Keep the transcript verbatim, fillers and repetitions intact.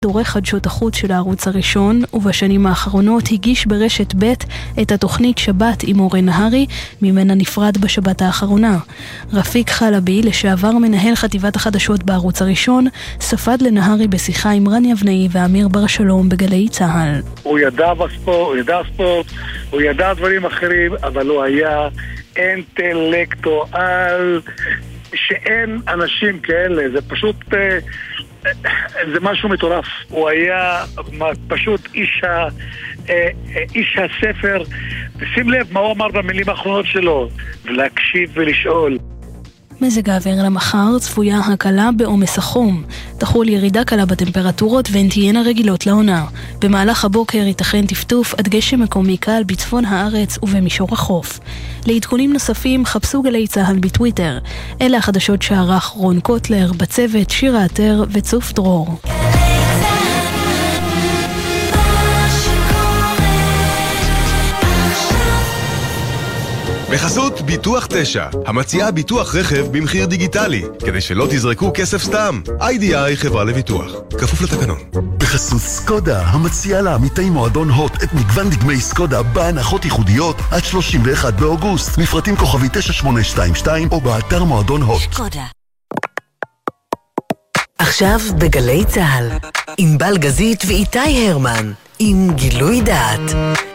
עורך חדשות החוץ של הערוץ הראשון, ובשנים האחרונות הגיש ברשת ב' את התוכנית שבת עם אורן נהרי, ממנה נפרד בשבת האחרונה. רפיק חלבי, לשעבר מנהל חטיבת החדשות בערוץ הראשון, ספד לנהרי בשיחה עם רן יבנאי ואמיר בר שלום בגלי צהל. הוא ידע בספורט, הוא ידע ספורט, הוא ידע דברים אחרים, אבל הוא היה אינטלקטואל, שאין אנשים כאלה, זה פשוט... זה משהו מטורף. הוא היה פשוט איש, ה, איש הספר. שים לב מה הוא אמר במילים האחרונות שלו, ולהקשיב ולשאול. מזג האוויר למחר, צפויה הקלה בעומס החום. תחול ירידה קלה בטמפרטורות והן תהיינה רגילות לעונה. במהלך הבוקר ייתכן טפטוף עד גשם מקומי קל בצפון הארץ ובמישור החוף. לעדכונים נוספים חפשו גלי צהל בטוויטר. אלה החדשות שערך רון קוטלר, בצוות שירה עטר וצוף דרור. בחסות ביטוח תשע, המציעה ביטוח רכב במחיר דיגיטלי, כדי שלא תזרקו כסף סתם. איי די איי חברה לביטוח, כפוף לתקנון. בחסות סקודה, המציעה לעמיתי מועדון הוט את מגוון דגמי סקודה בהנחות ייחודיות עד שלושים ואחד באוגוסט. מפרטים כוכבי תשע שמונה שתיים שתיים או באתר מועדון הוט. סקודה. עכשיו בגלי צהל, עם בלגזית ואיתי הרמן, עם גילוי דעת.